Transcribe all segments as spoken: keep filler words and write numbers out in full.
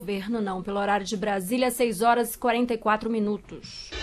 Governo não, pelo horário de Brasília, seis horas e quarenta e quatro minutos.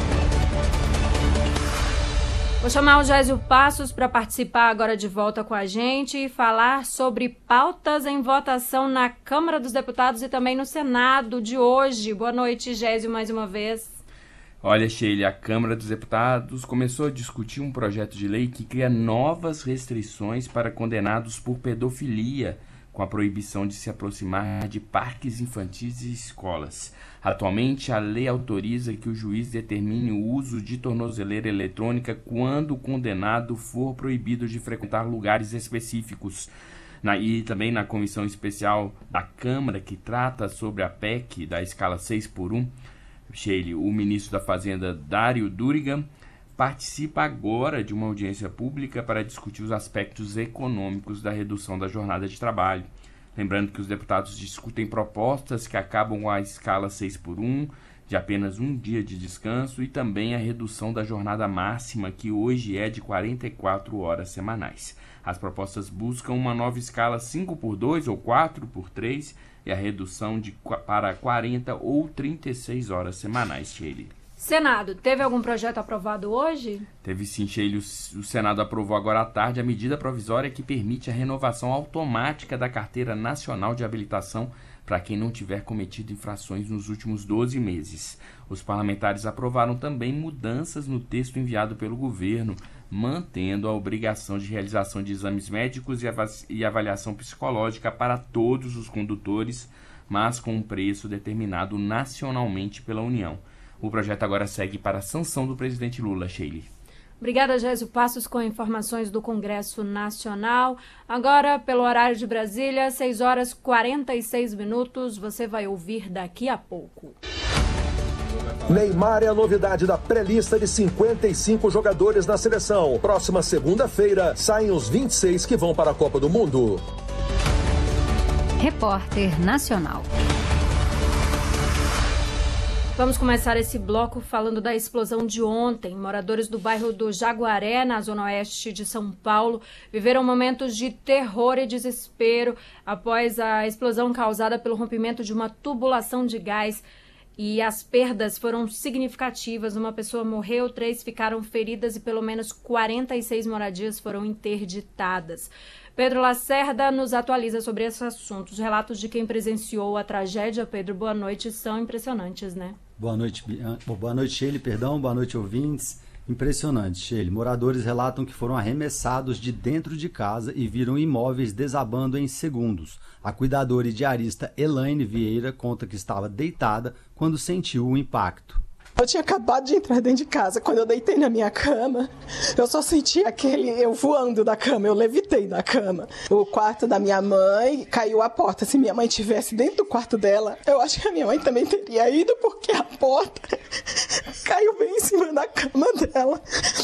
Vou chamar o Gésio Passos para participar agora de volta com a gente e falar sobre pautas em votação na Câmara dos Deputados e também no Senado de hoje. Boa noite, Gésio, mais uma vez. Olha, Sheila, a Câmara dos Deputados começou a discutir um projeto de lei que cria novas restrições para condenados por pedofilia, com a proibição de se aproximar de parques infantis e escolas. Atualmente, a lei autoriza que o juiz determine o uso de tornozeleira eletrônica quando o condenado for proibido de frequentar lugares específicos. Na, e também na comissão especial da Câmara, que trata sobre a P E C da escala seis por um, Sheila, o ministro da Fazenda, Dário Durigan, participa agora de uma audiência pública para discutir os aspectos econômicos da redução da jornada de trabalho. Lembrando que os deputados discutem propostas que acabam com a escala seis por um, de apenas um dia de descanso, e também a redução da jornada máxima, que hoje é de quarenta e quatro horas semanais. As propostas buscam uma nova escala cinco por dois ou quatro por três e a redução de, para quarenta ou trinta e seis horas semanais, Sheila. Senado, teve algum projeto aprovado hoje? Teve sim, Sheila. O Senado aprovou agora à tarde a medida provisória que permite a renovação automática da Carteira Nacional de Habilitação para quem não tiver cometido infrações nos últimos doze meses. Os parlamentares aprovaram também mudanças no texto enviado pelo governo, mantendo a obrigação de realização de exames médicos e avaliação psicológica para todos os condutores, mas com um preço determinado nacionalmente pela União. O projeto agora segue para a sanção do presidente Lula, Sheila. Obrigada, Gésio Passos, com informações do Congresso Nacional. Agora, pelo horário de Brasília, seis horas e quarenta e seis minutos. Você vai ouvir daqui a pouco. Neymar é a novidade da pré-lista de cinquenta e cinco jogadores na seleção. Próxima segunda-feira, saem os vinte e seis que vão para a Copa do Mundo. Repórter Nacional. Vamos começar esse bloco falando da explosão de ontem. Moradores do bairro do Jaguaré, na zona oeste de São Paulo, viveram momentos de terror e desespero após a explosão causada pelo rompimento de uma tubulação de gás. E as perdas foram significativas. Uma pessoa morreu, três ficaram feridas e pelo menos quarenta e seis moradias foram interditadas. Pedro Lacerda nos atualiza sobre esse assunto. Os relatos de quem presenciou a tragédia, Pedro, boa noite, são impressionantes, né? Boa noite, boa noite, Sheila, perdão, boa noite, ouvintes. Impressionante, Sheila. Moradores relatam que foram arremessados de dentro de casa e viram imóveis desabando em segundos. A cuidadora e diarista Elaine Vieira conta que estava deitada quando sentiu o impacto. Eu tinha acabado de entrar dentro de casa. Quando eu deitei na minha cama, eu só senti aquele, eu voando da cama, eu levitei da cama. O quarto da minha mãe, caiu a porta. Se minha mãe estivesse dentro do quarto dela, eu acho que a minha mãe também teria ido, porque a porta caiu bem em cima da cama dela.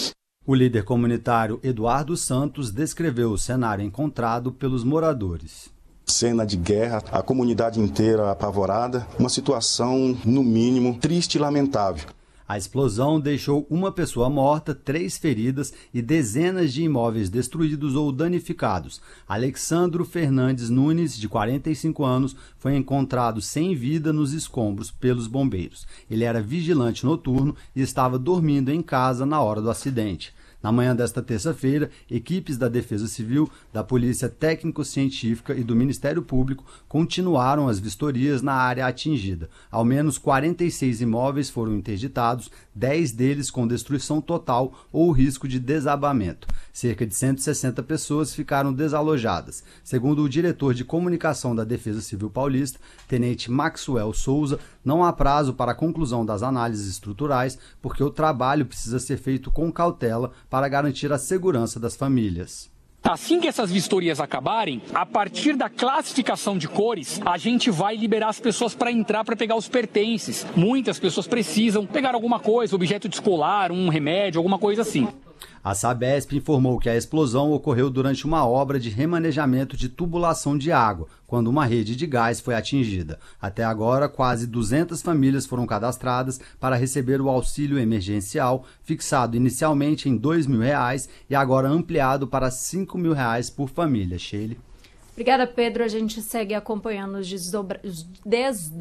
O líder comunitário Eduardo Santos descreveu o cenário encontrado pelos moradores. Cena de guerra, a comunidade inteira apavorada, uma situação, no mínimo, triste e lamentável. A explosão deixou uma pessoa morta, três feridas e dezenas de imóveis destruídos ou danificados. Alexandro Fernandes Nunes, de quarenta e cinco anos, foi encontrado sem vida nos escombros pelos bombeiros. Ele era vigilante noturno e estava dormindo em casa na hora do acidente. Na manhã desta terça-feira, equipes da Defesa Civil, da Polícia Técnico-Científica e do Ministério Público continuaram as vistorias na área atingida. Ao menos quarenta e seis imóveis foram interditados, dez deles com destruição total ou risco de desabamento. Cerca de cento e sessenta pessoas ficaram desalojadas. Segundo o diretor de comunicação da Defesa Civil Paulista, Tenente Maxwell Souza, não há prazo para a conclusão das análises estruturais, porque o trabalho precisa ser feito com cautela para garantir a segurança das famílias. Assim que essas vistorias acabarem, a partir da classificação de cores, a gente vai liberar as pessoas para entrar para pegar os pertences. Muitas pessoas precisam pegar alguma coisa, objeto de escolar, um remédio, alguma coisa assim. A Sabesp informou que a explosão ocorreu durante uma obra de remanejamento de tubulação de água, quando uma rede de gás foi atingida. Até agora, quase duzentas famílias foram cadastradas para receber o auxílio emergencial, fixado inicialmente em dois mil reais e agora ampliado para cinco mil reais por família. Sheila. Obrigada, Pedro. A gente segue acompanhando os desdobramentos.